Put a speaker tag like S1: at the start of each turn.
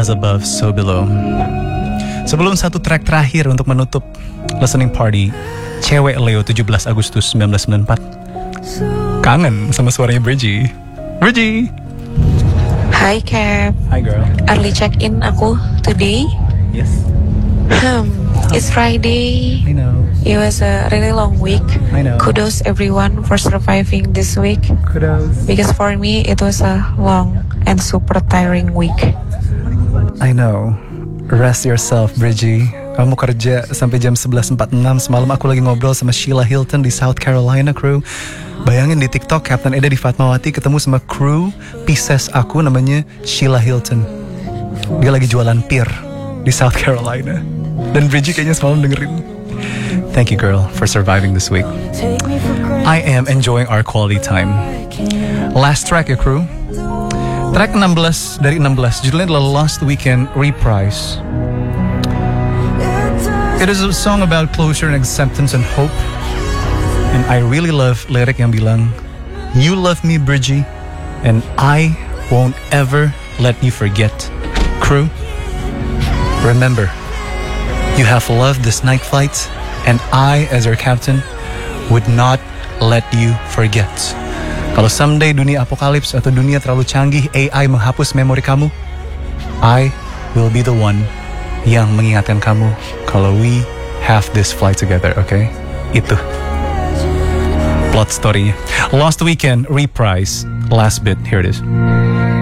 S1: as above, so below. Sebelum satu track terakhir untuk menutup listening party Cewek Leo 17 Agustus 1994. Kangen sama suaranya Bridgie. Bridgie.
S2: Hi Cap.
S1: Hi girl.
S2: Early check-in aku today.
S1: Yes.
S2: It's Friday.
S1: I know.
S2: It was a really long week.
S1: I know.
S2: Kudos everyone for surviving this week.
S1: Kudos.
S2: Because for me it was a long and super tiring week.
S1: I know. Rest yourself, Bridgie. Kamu kerja sampai jam 11.46. Semalam aku lagi ngobrol sama Sheila Hilton di South Carolina, crew. Bayangin di TikTok, Captain Eda di Fatmawati ketemu sama crew Pisces aku namanya Sheila Hilton. Dia lagi jualan pir di South Carolina. Dan Bridgie kayaknya semalam dengerin. Thank you, girl, for surviving this week. I am enjoying our quality time. Last track ya, crew. Track 16 dari 16, judulnya adalah Last Weekend Reprise. It is a song about closure and acceptance and hope. And I really love lirik yang bilang, you love me, Bridgie, and I won't ever let you forget. Crew, remember, you have loved this night flight, and I, as your captain, would not let you forget. Kalau someday dunia apokalips atau dunia terlalu canggih, AI menghapus memori kamu, I will be the one yang mengingatkan kamu kalau we have this flight together, okay? Itu plot story-nya. Lost Weekend Reprise, last bit, here it is.